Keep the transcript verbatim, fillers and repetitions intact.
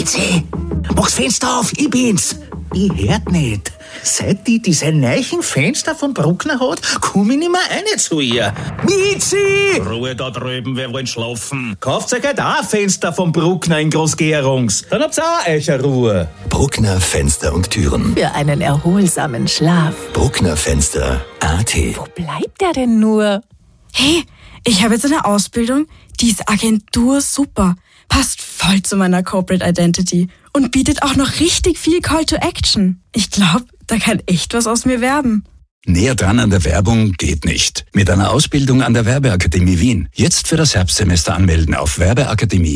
Mietzi, mach's Fenster auf, ich bin's. Ich hört nicht. Seit die diese neuen Fenster von Bruckner hat, komm ich nicht mehr rein zu ihr. Mietzi! Ruhe da drüben, wir wollen schlafen. Kauft euch halt auch ein Fenster von Bruckner in Großgerungs. Dann habt's auch euch eine Ruhe. Bruckner Fenster und Türen. Für einen erholsamen Schlaf. Bruckner Fenster A T. Wo bleibt er denn nur? Hey, ich habe jetzt eine Ausbildung, die ist Agentur super. Passt voll zu meiner Corporate Identity und bietet auch noch richtig viel Call to Action. Ich glaube, da kann echt was aus mir werden. Näher dran an der Werbung geht nicht. Mit einer Ausbildung an der Werbeakademie Wien. Jetzt für das Herbstsemester anmelden auf werbeakademie